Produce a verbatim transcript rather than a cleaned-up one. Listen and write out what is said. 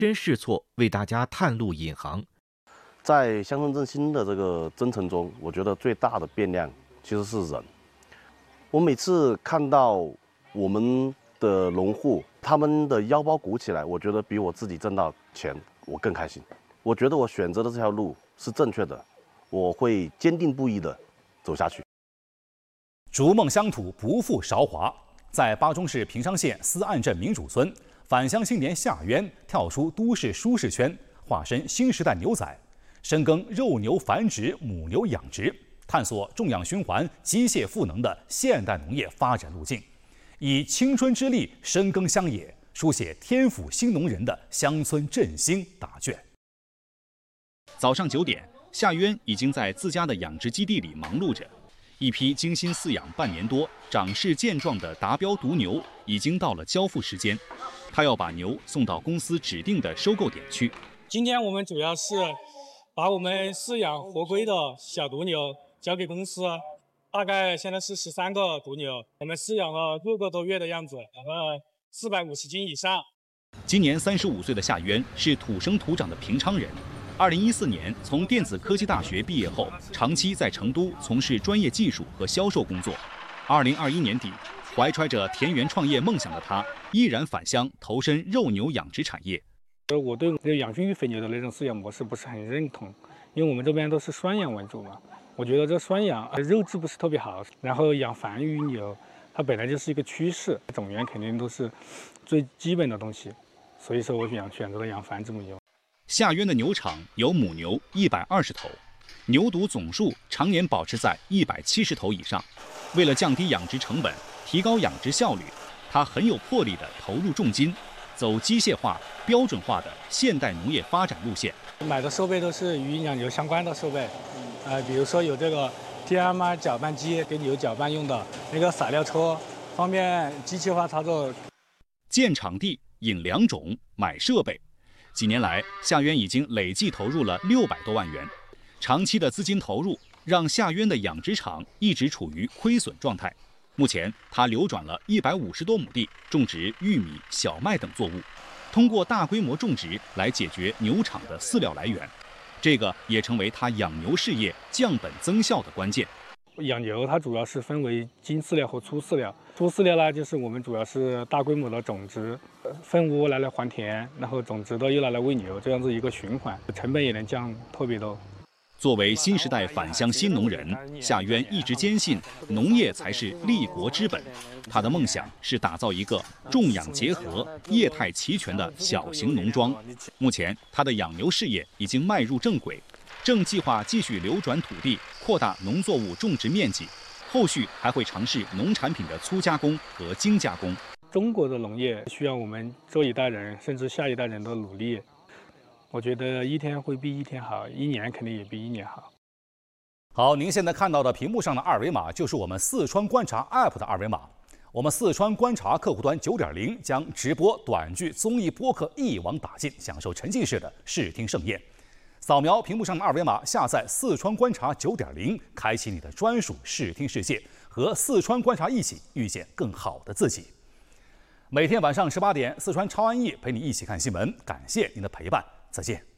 真试错，为大家探路引航。 在乡村振兴的这个征程中，我觉得最大的变量其实是人。我每次看到我们的农户他们的腰包鼓起来，我觉得比我自己挣到钱我更开心。我觉得我选择的这条路是正确的，我会坚定不移地走下去。 逐梦乡土，不负韶华。在巴中市平商县思岸镇民主村，返乡青年夏渊跳出都市舒适圈，化身新时代牛仔，深耕肉牛繁殖、母牛养殖，探索种养循环、机械赋能的现代农业发展路径，以青春之力深耕乡野，书写天府新农人的乡村振兴答卷。 早上九点，夏渊已经在自家的养殖基地里忙碌着。一批精心饲养半年多、长势健壮的达标犊牛已经到了交付时间，他要把牛送到公司指定的收购点去。 今天我们主要是把我们饲养合规的小犊牛交给公司，大概现在是十三个犊牛，我们饲养了六个多月的样子，然后四百五十斤以上。 今年三十五岁的夏渊是土生土长的平昌人。二零一四年从电子科技大学毕业后，长期在成都从事专业技术和销售工作。二零二一年底，怀揣着田园创业梦想的他，毅然返乡投身肉牛养殖产业。 我对这个养殖育肥牛的那种饲养模式不是很认同，因为我们这边都是双养为主嘛。我觉得这双养肉质不是特别好，然后养繁育牛，它本来就是一个趋势，种源肯定都是最基本的东西，所以说我想选择了养繁殖母牛。 夏渊的牛场有母牛一百二十头，牛犊总数常年保持在一百七十头以上。为了降低养殖成本，提高养殖效率，他很有魄力地投入重金，走机械化、标准化的现代农业发展路线。 买的设备都是与养牛相关的设备，呃，比如说有这个 T M R 搅拌机给牛搅拌用的，那个撒料车，方便机械化操作。 建场地、引良种、买设备。几年来，夏渊已经累计投入了六百多万元。长期的资金投入让夏渊的养殖场一直处于亏损状态。目前，他流转了一百五十多亩地，种植玉米、小麦等作物，通过大规模种植来解决牛场的饲料来源。这个也成为他养牛事业降本增效的关键。 养牛它主要是分为精饲料和粗饲料。粗饲料呢，就是我们主要是大规模的种植，粪污拿来还田，然后种植的又拿来喂牛，这样子一个循环，成本也能降特别多。 作为新时代返乡新农人，夏渊一直坚信农业才是立国之本。他的梦想是打造一个种养结合、业态齐全的小型农庄。目前，他的养牛事业已经迈入正轨。正计划继续流转土地，扩大农作物种植面积，后续还会尝试农产品的粗加工和精加工。 中国的农业需要我们这一代人甚至下一代人的努力，我觉得一天会比一天好，一年肯定也比一年好。 好，您现在看到的屏幕上的二维码就是我们四川观察 A P P 的二维码。我们四川观察客户端 九点零 将直播、短剧、综艺播客一网打尽，享受沉浸式的视听盛宴。扫描屏幕上的二维码，下载四川观察 九点零， 开启你的专属视听世界，和四川观察一起遇见更好的自己。每天晚上十八点，四川超安逸陪你一起看新闻，感谢您的陪伴，再见。